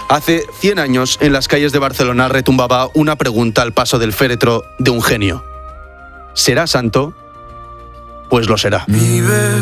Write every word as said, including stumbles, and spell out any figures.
Hace cien años, en las calles de Barcelona retumbaba una pregunta al paso del féretro de un genio. ¿Será santo? Pues lo será.